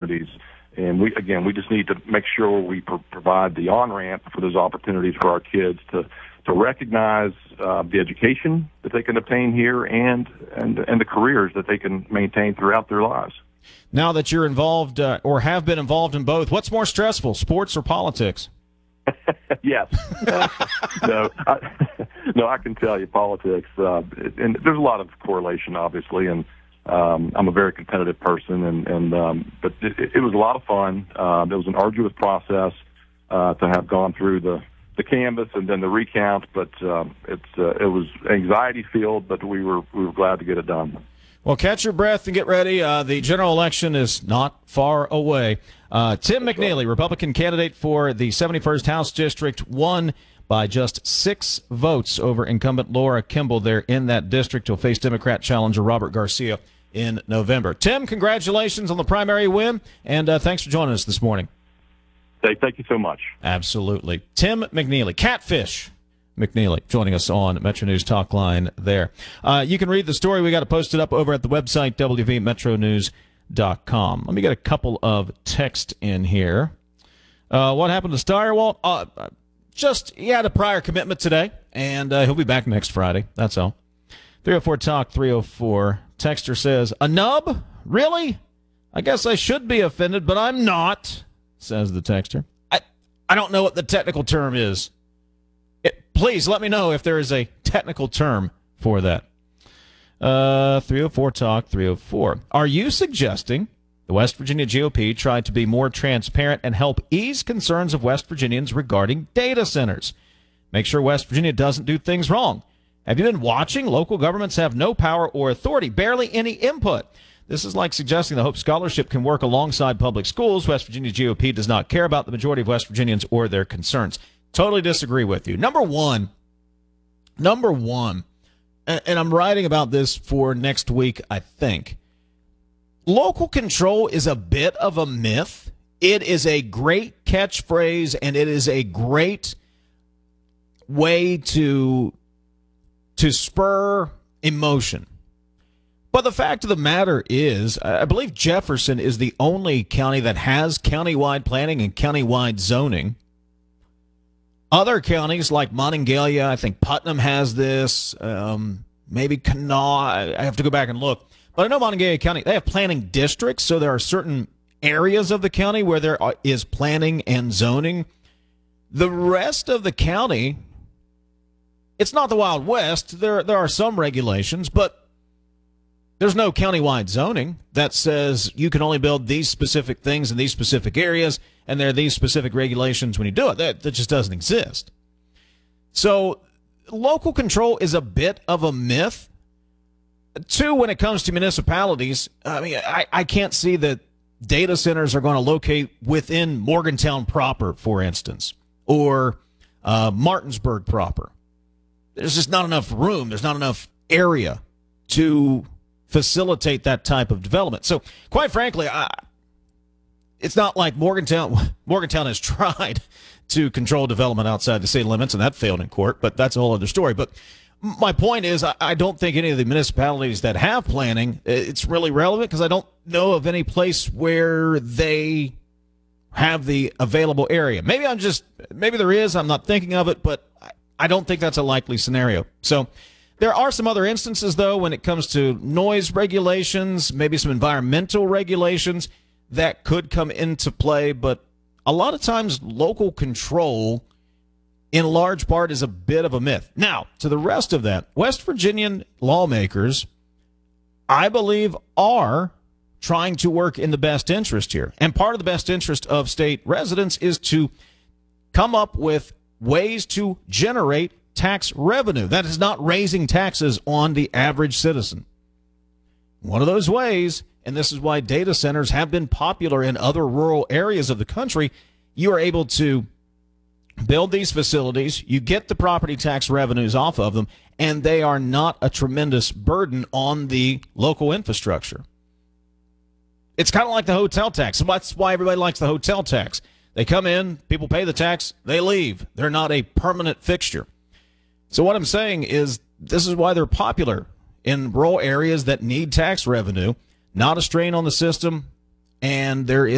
opportunities. And we just need to make sure we provide the on-ramp for those opportunities for our kids to recognize the education that they can obtain here and the careers that they can maintain throughout their lives. Now that you're involved or have been involved in both, what's more stressful, sports or politics? Yes. No, I can tell you politics. And there's a lot of correlation, obviously, and I'm a very competitive person, but it was a lot of fun. It was an arduous process to have gone through the canvas and then the recount, but it was anxiety-filled, but we were glad to get it done. Well, catch your breath and get ready. The general election is not far away. Tim McNeely, Republican candidate for the 71st House District, won by just 6 votes over incumbent Laura Kimball there in that district. He'll face Democrat challenger Robert Garcia in November. Tim, congratulations on the primary win, and thanks for joining us this morning. Hey, thank you so much. Absolutely. Tim McNeely, Catfish McNeely, joining us on Metro News Talk Line there. You can read the story. We got it posted up over at the website, wvmetronews.com. Let me get a couple of texts in here. What happened to Steyerwalt? He had a prior commitment today, and he'll be back next Friday. That's all. 304 Talk 304. Texter says, a nub? Really? I guess I should be offended, but I'm not, says the texter. I don't know what the technical term is. Please let me know if there is a technical term for that. 304 Talk 304. Are you suggesting the West Virginia GOP tried to be more transparent and help ease concerns of West Virginians regarding data centers? Make sure West Virginia doesn't do things wrong. Have you been watching? Local governments have no power or authority, barely any input. This is like suggesting the Hope Scholarship can work alongside public schools. West Virginia GOP does not care about the majority of West Virginians or their concerns. Totally disagree with you. Number one, and I'm writing about this for next week, I think. Local control is a bit of a myth. It is a great catchphrase, and it is a great way to spur emotion. But the fact of the matter is, I believe Jefferson is the only county that has countywide planning and countywide zoning. Other counties like Monongalia, I think Putnam has this, maybe Kanawha. I have to go back and look. But I know Monongalia County, they have planning districts, so there are certain areas of the county where there is planning and zoning. The rest of the county, it's not the Wild West. There are some regulations, but there's no countywide zoning that says you can only build these specific things in these specific areas, and there are these specific regulations when you do it. That just doesn't exist. So local control is a bit of a myth. Two, when it comes to municipalities, I mean, I can't see that data centers are going to locate within Morgantown proper, for instance, or Martinsburg proper. There's just not enough room. There's not enough area to facilitate that type of development. So, quite frankly, it's not like Morgantown has tried to control development outside the city limits, and that failed in court, but that's a whole other story. But my point is, I don't think any of the municipalities that have planning, it's really relevant, because I don't know of any place where they have the available area. Maybe there is, I'm not thinking of it, but I don't think that's a likely scenario. So there are some other instances, though, when it comes to noise regulations, maybe some environmental regulations that could come into play, but a lot of times local control in large part is a bit of a myth. Now, to the rest of that, West Virginian lawmakers, I believe, are trying to work in the best interest here. And part of the best interest of state residents is to come up with ways to generate tax revenue. That is not raising taxes on the average citizen. One of those ways, and this is why data centers have been popular in other rural areas of the country, you are able to build these facilities, you get the property tax revenues off of them, and they are not a tremendous burden on the local infrastructure. It's kind of like the hotel tax. That's why everybody likes the hotel tax. They come in, people pay the tax, they leave. They're not a permanent fixture. So what I'm saying is this is why they're popular in rural areas that need tax revenue, not a strain on the system, and there is